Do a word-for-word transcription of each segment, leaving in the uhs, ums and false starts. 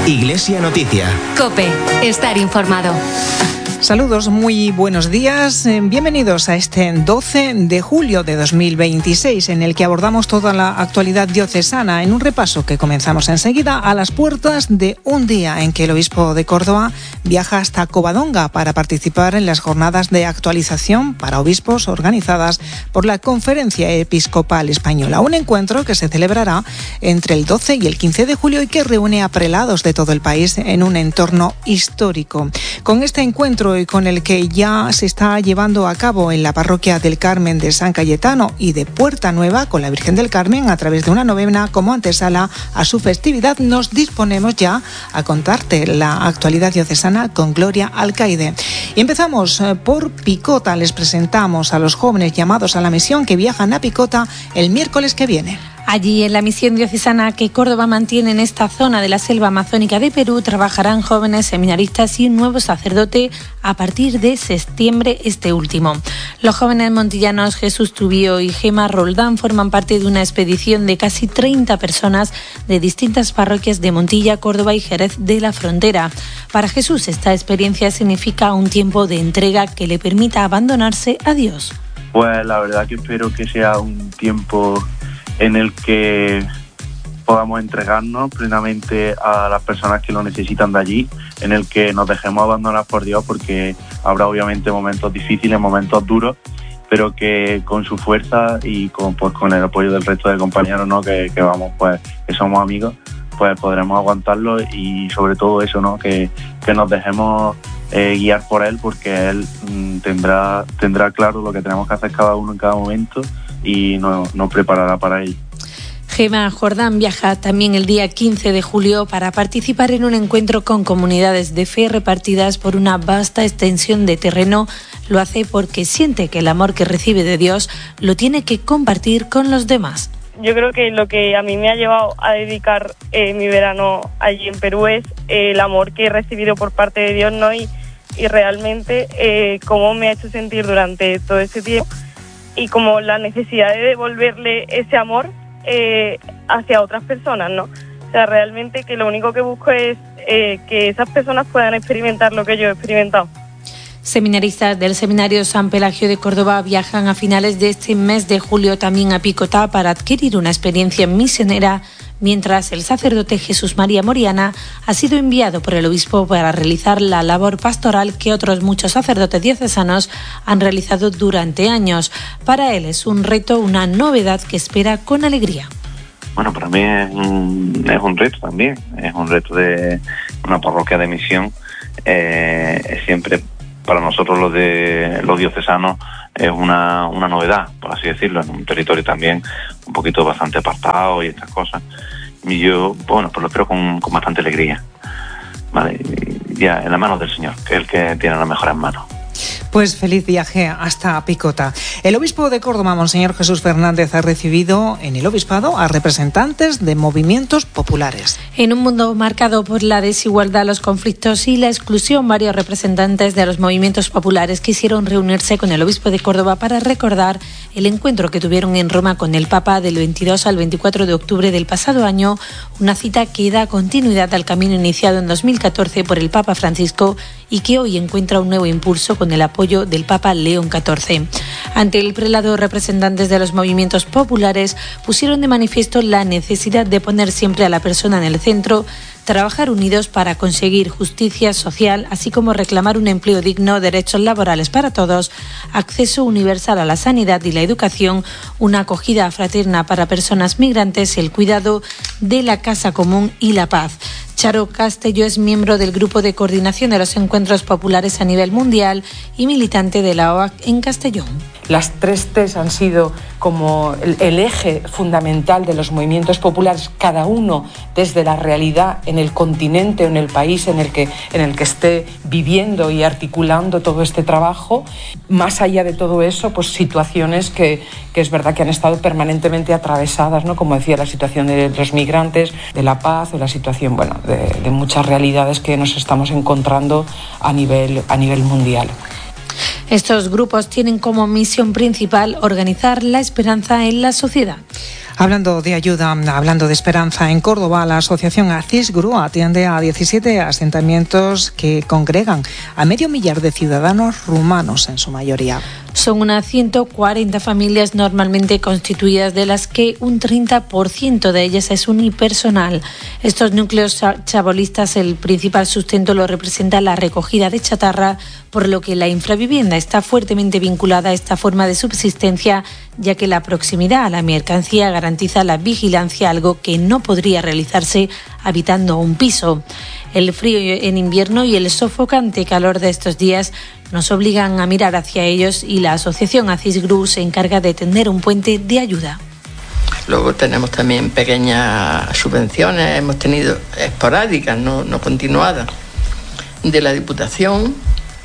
Iglesia Noticia. COPE. Estar informado. Saludos, muy buenos días. Bienvenidos a este doce de julio de dos mil veintiséis, en el que abordamos toda la actualidad diocesana en un repaso que comenzamos enseguida a las puertas de un día en que el obispo de Córdoba viaja hasta Covadonga para participar en las jornadas de actualización para obispos organizadas por la Conferencia Episcopal Española. Un encuentro que se celebrará entre el doce y el quince de julio y que reúne a prelados de todo el país en un entorno histórico. Con este encuentro y con el que ya se está llevando a cabo en la parroquia del Carmen de San Cayetano y de Puerta Nueva con la Virgen del Carmen a través de una novena como antesala a su festividad, nos disponemos ya a contarte la actualidad diocesana con Gloria Alcaide. Y empezamos por Picota. Les presentamos a los jóvenes llamados a la misión que viajan a Picota el miércoles que viene. Allí, en la misión diocesana que Córdoba mantiene en esta zona de la selva amazónica de Perú, trabajarán jóvenes seminaristas y un nuevo sacerdote a partir de septiembre este último. Los jóvenes montillanos Jesús Tubío y Gema Roldán forman parte de una expedición de casi treinta personas de distintas parroquias de Montilla, Córdoba y Jerez de la Frontera. Para Jesús, esta experiencia significa un tiempo de entrega que le permita abandonarse a Dios. Pues la verdad que espero que sea un tiempo en el que podamos entregarnos plenamente a las personas que lo necesitan de allí, en el que nos dejemos abandonar por Dios, porque habrá obviamente momentos difíciles, momentos duros, pero que con su fuerza y con, pues, con el apoyo del resto de compañeros, ¿no? que, que vamos, pues, que somos amigos, pues podremos aguantarlo y sobre todo eso, ¿no? que, que nos dejemos eh, guiar por Él, porque Él mm, tendrá, tendrá claro lo que tenemos que hacer cada uno en cada momento y nos, nos preparará para ello. Gema Jordán viaja también el día quince de julio para participar en un encuentro con comunidades de fe repartidas por una vasta extensión de terreno. Lo hace porque siente que el amor que recibe de Dios lo tiene que compartir con los demás. Yo creo que lo que a mí me ha llevado a dedicar eh, mi verano allí en Perú es eh, el amor que he recibido por parte de Dios, ¿no? y, y realmente eh, cómo me ha hecho sentir durante todo ese tiempo y como la necesidad de devolverle ese amor eh, hacia otras personas, ¿no? O sea, realmente que lo único que busco es eh, que esas personas puedan experimentar lo que yo he experimentado. Seminaristas del Seminario San Pelagio de Córdoba viajan a finales de este mes de julio también a Picota para adquirir una experiencia misionera, mientras el sacerdote Jesús María Moriana ha sido enviado por el obispo para realizar la labor pastoral que otros muchos sacerdotes diocesanos han realizado durante años. Para él es un reto, una novedad que espera con alegría. Bueno, para mí es un, es un reto también, es un reto de una parroquia de misión. Eh, es siempre para nosotros los de los diocesanos es una, una novedad, por así decirlo, en un territorio también un poquito bastante apartado y estas cosas. Y yo, bueno, pues lo espero con, con bastante alegría, ¿vale? Y ya en las manos del Señor, que es el que tiene las mejores manos. Pues feliz viaje hasta Picota. El obispo de Córdoba, Monseñor Jesús Fernández, ha recibido en el obispado a representantes de movimientos populares. En un mundo marcado por la desigualdad, los conflictos y la exclusión, varios representantes de los movimientos populares quisieron reunirse con el obispo de Córdoba para recordar el encuentro que tuvieron en Roma con el Papa del veintidós al veinticuatro de octubre del pasado año, una cita que da continuidad al camino iniciado en dos mil catorce por el Papa Francisco y que hoy encuentra un nuevo impulso con el apoyo del Papa León catorce. Ante el prelado, representantes de los movimientos populares pusieron de manifiesto la necesidad de poner siempre a la persona en el centro, trabajar unidos para conseguir justicia social, así como reclamar un empleo digno, derechos laborales para todos, acceso universal a la sanidad y la educación, una acogida fraterna para personas migrantes, el cuidado de la casa común y la paz. Charo Castelló es miembro del Grupo de Coordinación de los Encuentros Populares a nivel mundial y militante de la O A C en Castellón. Las tres T's han sido como el, el eje fundamental de los movimientos populares, cada uno desde la realidad en el continente o en el país en el que, en el que esté viviendo y articulando todo este trabajo. Más allá de todo eso, pues situaciones que, que es verdad que han estado permanentemente atravesadas, ¿no? Como decía, la situación de los migrantes, de la paz o la situación, bueno, de, de muchas realidades que nos estamos encontrando a nivel, a nivel mundial. Estos grupos tienen como misión principal organizar la esperanza en la sociedad. Hablando de ayuda, hablando de esperanza, en Córdoba la asociación ACIS-GRU atiende a diecisiete asentamientos que congregan a medio millar de ciudadanos rumanos en su mayoría. Son unas ciento cuarenta familias normalmente constituidas, de las que un treinta por ciento de ellas es unipersonal. Estos núcleos chabolistas, el principal sustento lo representa la recogida de chatarra, por lo que la infravivienda está fuertemente vinculada a esta forma de subsistencia, ya que la proximidad a la mercancía garantiza la vigilancia, algo que no podría realizarse habitando un piso. El frío en invierno y el sofocante calor de estos días nos obligan a mirar hacia ellos, y la asociación ACIS-GRU se encarga de tender un puente de ayuda. Luego tenemos también pequeñas subvenciones, hemos tenido esporádicas, no, no continuadas, de la Diputación,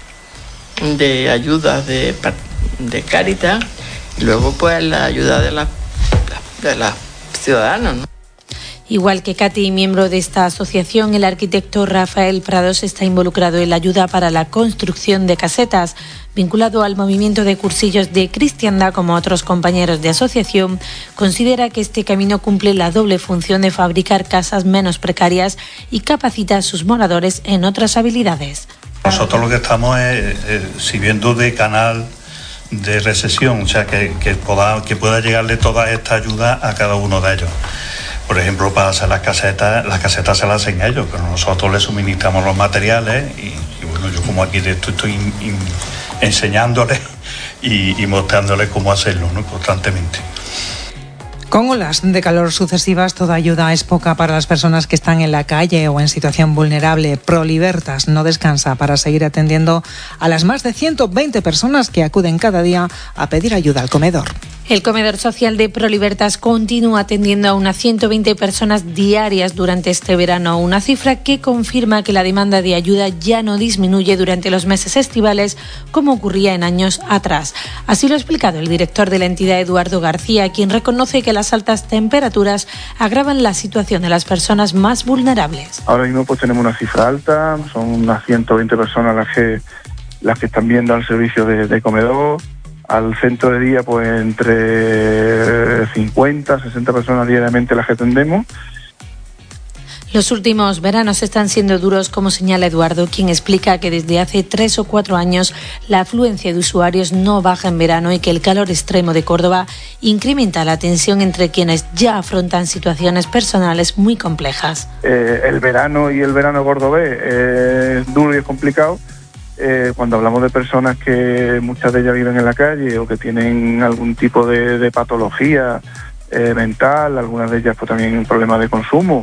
de ayudas de, de Cáritas, y luego pues la ayuda de, la, de los ciudadanos, ¿no? Igual que Katy, miembro de esta asociación, el arquitecto Rafael Prados está involucrado en la ayuda para la construcción de casetas. Vinculado al movimiento de cursillos de cristiandad, como otros compañeros de asociación, considera que este camino cumple la doble función de fabricar casas menos precarias y capacita a sus moradores en otras habilidades. Nosotros lo que estamos es eh, sirviendo de canal de recepción, o sea, que, que, pueda, que pueda llegarle toda esta ayuda a cada uno de ellos. Por ejemplo, para hacer las casetas, las casetas se las hacen ellos, pero nosotros les suministramos los materiales y, y bueno, yo como aquí esto estoy in, in, enseñándoles y, y mostrándoles cómo hacerlo, ¿no? Constantemente. Con olas de calor sucesivas, toda ayuda es poca para las personas que están en la calle o en situación vulnerable. ProLibertas no descansa para seguir atendiendo a las más de ciento veinte personas que acuden cada día a pedir ayuda al comedor. El comedor social de ProLibertas continúa atendiendo a unas ciento veinte personas diarias durante este verano, una cifra que confirma que la demanda de ayuda ya no disminuye durante los meses estivales como ocurría en años atrás. Así lo ha explicado el director de la entidad, Eduardo García, quien reconoce que las altas temperaturas agravan la situación de las personas más vulnerables. Ahora mismo pues tenemos una cifra alta, son unas ciento veinte personas las que, las que están viendo al servicio de, de comedor. Al centro de día, pues entre cincuenta, sesenta personas diariamente las que atendemos. Los últimos veranos están siendo duros, como señala Eduardo, quien explica que desde hace tres o cuatro años la afluencia de usuarios no baja en verano y que el calor extremo de Córdoba incrementa la tensión entre quienes ya afrontan situaciones personales muy complejas. Eh, el verano y el verano cordobés es duro y es complicado. Eh, cuando hablamos de personas que muchas de ellas viven en la calle o que tienen algún tipo de, de patología eh, mental, algunas de ellas pues también un problema de consumo,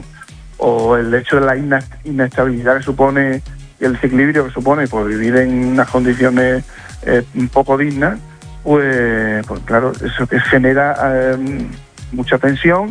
o el hecho de la inestabilidad que supone y el desequilibrio que supone pues vivir en unas condiciones eh, un poco dignas, pues, pues claro, eso que genera eh, mucha tensión.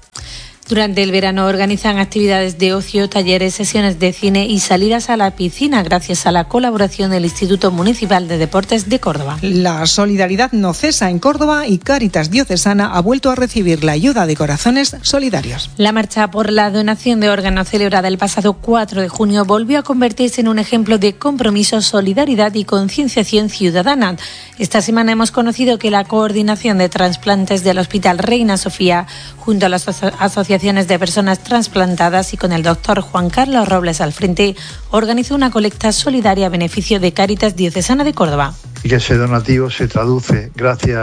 Durante el verano organizan actividades de ocio, talleres, sesiones de cine y salidas a la piscina gracias a la colaboración del Instituto Municipal de Deportes de Córdoba. La solidaridad no cesa en Córdoba y Cáritas Diocesana ha vuelto a recibir la ayuda de corazones solidarios. La marcha por la donación de órganos celebrada el pasado cuatro de junio volvió a convertirse en un ejemplo de compromiso, solidaridad y concienciación ciudadana. Esta semana hemos conocido que la Coordinación de Trasplantes del Hospital Reina Sofía, junto a las asociaciones de personas trasplantadas y con el doctor Juan Carlos Robles al frente, organizó una colecta solidaria a beneficio de Cáritas Diocesana de Córdoba. Y que ese donativo se traduce, gracias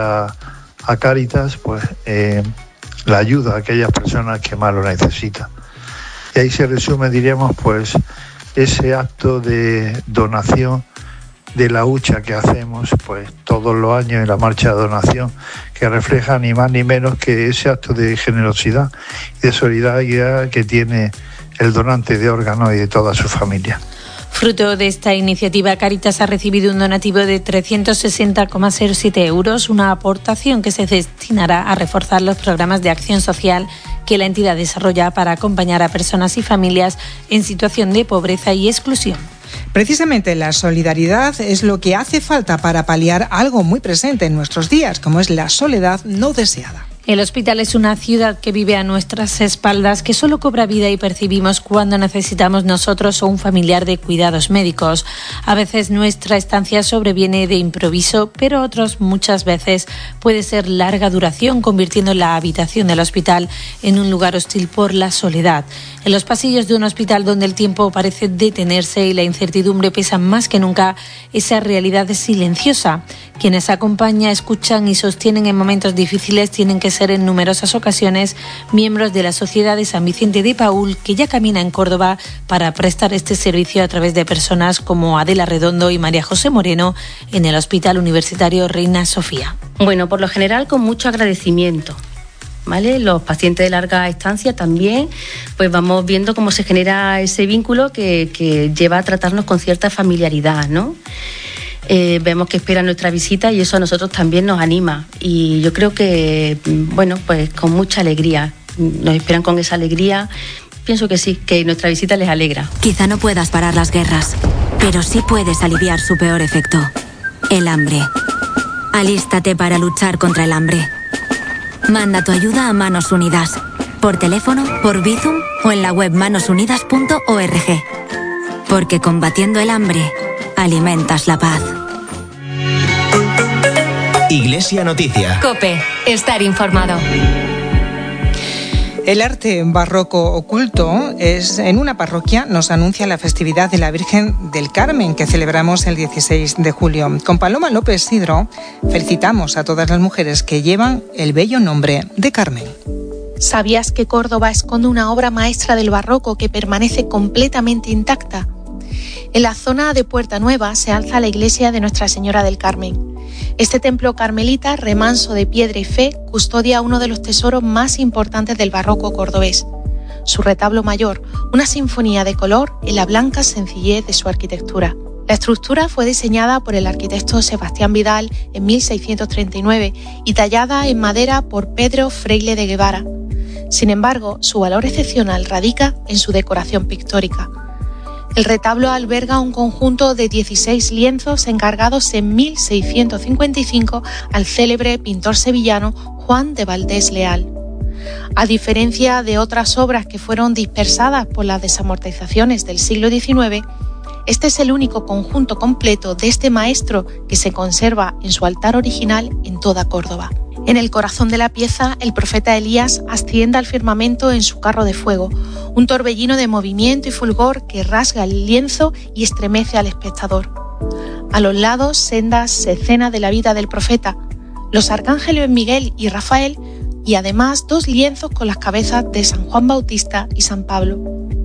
a Cáritas, pues eh, la ayuda a aquellas personas que más lo necesitan. Y ahí se resume, diríamos, pues ese acto de donación de la hucha que hacemos pues todos los años en la marcha de donación, que refleja ni más ni menos que ese acto de generosidad y de solidaridad que tiene el donante de órganos y de toda su familia. Fruto de esta iniciativa, Cáritas ha recibido un donativo de trescientos sesenta coma cero siete euros, una aportación que se destinará a reforzar los programas de acción social que la entidad desarrolla para acompañar a personas y familias en situación de pobreza y exclusión. Precisamente la solidaridad es lo que hace falta para paliar algo muy presente en nuestros días, como es la soledad no deseada. El hospital es una ciudad que vive a nuestras espaldas, que solo cobra vida y percibimos cuando necesitamos nosotros o un familiar de cuidados médicos. A veces nuestra estancia sobreviene de improviso, pero otros muchas veces puede ser larga duración, convirtiendo la habitación del hospital en un lugar hostil por la soledad. En los pasillos de un hospital donde el tiempo parece detenerse y la incertidumbre pesa más que nunca, esa realidad es silenciosa. Quienes acompañan, escuchan y sostienen en momentos difíciles tienen que ser en numerosas ocasiones miembros de la Sociedad de San Vicente de Paúl, que ya camina en Córdoba para prestar este servicio a través de personas como Adela Redondo y María José Moreno en el Hospital Universitario Reina Sofía. Bueno, por lo general con mucho agradecimiento, ¿vale? Los pacientes de larga estancia también, pues vamos viendo cómo se genera ese vínculo que, que lleva a tratarnos con cierta familiaridad, ¿no? Eh, vemos que esperan nuestra visita y eso a nosotros también nos anima, y yo creo que, bueno, pues con mucha alegría, nos esperan con esa alegría. Pienso que sí, que nuestra visita les alegra. Quizá no puedas parar las guerras, pero sí puedes aliviar su peor efecto, el hambre. Alístate para luchar contra el hambre. Manda tu ayuda a Manos Unidas, por teléfono, por Bizum o en la web manos unidas punto org. Porque combatiendo el hambre, alimentas la paz. Iglesia Noticia. COPE. Estar informado. El arte barroco oculto es en una parroquia nos anuncia la festividad de la Virgen del Carmen que celebramos el dieciséis de julio. Con Paloma López Sidro felicitamos a todas las mujeres que llevan el bello nombre de Carmen. ¿Sabías que Córdoba esconde una obra maestra del barroco que permanece completamente intacta? En la zona de Puerta Nueva se alza la iglesia de Nuestra Señora del Carmen. Este templo carmelita, remanso de piedra y fe, custodia uno de los tesoros más importantes del barroco cordobés. Su retablo mayor, una sinfonía de color en la blanca sencillez de su arquitectura. La estructura fue diseñada por el arquitecto Sebastián Vidal en mil seiscientos treinta y nueve y tallada en madera por Pedro Freile de Guevara. Sin embargo, su valor excepcional radica en su decoración pictórica. El retablo alberga un conjunto de dieciséis lienzos encargados en mil seiscientos cincuenta y cinco al célebre pintor sevillano Juan de Valdés Leal. A diferencia de otras obras que fueron dispersadas por las desamortizaciones del siglo diecinueve, este es el único conjunto completo de este maestro que se conserva en su altar original en toda Córdoba. En el corazón de la pieza, el profeta Elías asciende al firmamento en su carro de fuego, un torbellino de movimiento y fulgor que rasga el lienzo y estremece al espectador. A los lados, sendas escenas de la vida del profeta, los arcángeles Miguel y Rafael, y además dos lienzos con las cabezas de San Juan Bautista y San Pablo.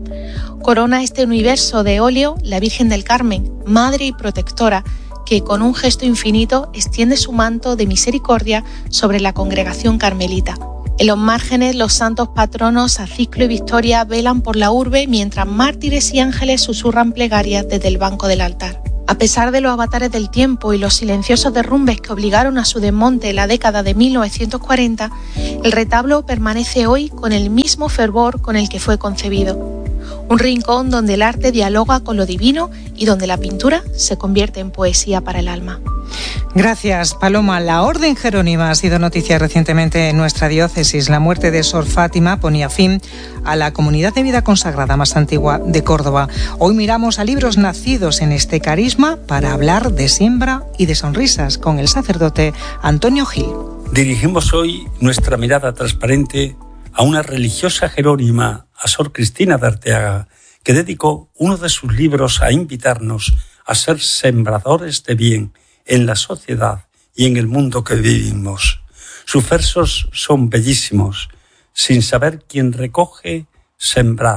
Corona este universo de óleo la Virgen del Carmen, madre y protectora, que con un gesto infinito extiende su manto de misericordia sobre la congregación carmelita. En los márgenes, los santos patronos Aciclo y Victoria velan por la urbe, mientras mártires y ángeles susurran plegarias desde el banco del altar. A pesar de los avatares del tiempo y los silenciosos derrumbes que obligaron a su desmonte en la década de mil novecientos cuarenta, el retablo permanece hoy con el mismo fervor con el que fue concebido. Un rincón donde el arte dialoga con lo divino y donde la pintura se convierte en poesía para el alma. Gracias, Paloma. La Orden Jerónima ha sido noticia recientemente en nuestra diócesis. La muerte de Sor Fátima ponía fin a la comunidad de vida consagrada más antigua de Córdoba. Hoy miramos a libros nacidos en este carisma para hablar de siembra y de sonrisas con el sacerdote Antonio Gil. Dirigimos hoy nuestra mirada transparente a una religiosa jerónima, a Sor Cristina de Arteaga, que dedicó uno de sus libros a invitarnos a ser sembradores de bien en la sociedad y en el mundo que vivimos. Sus versos son bellísimos. Sin saber quién recoge, sembrad.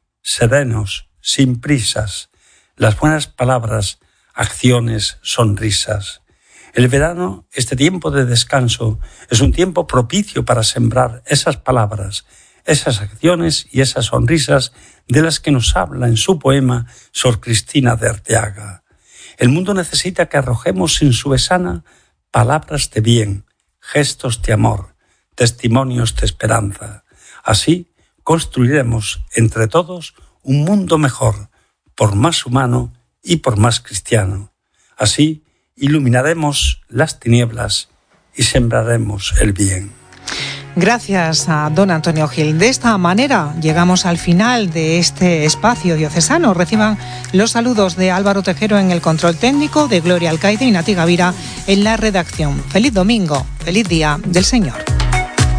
Serenos, sin prisas. Las buenas palabras, acciones, sonrisas. El verano, este tiempo de descanso, es un tiempo propicio para sembrar esas palabras, esas acciones y esas sonrisas de las que nos habla en su poema Sor Cristina de Arteaga. El mundo necesita que arrojemos en su besana palabras de bien, gestos de amor, testimonios de esperanza. Así construiremos entre todos un mundo mejor, por más humano y por más cristiano. Así iluminaremos las tinieblas y sembraremos el bien. Gracias a don Antonio Gil. De esta manera llegamos al final de este espacio diocesano. Reciban los saludos de Álvaro Tejero en el control técnico, de Gloria Alcaide y Nati Gavira en la redacción. Feliz domingo, feliz día del Señor.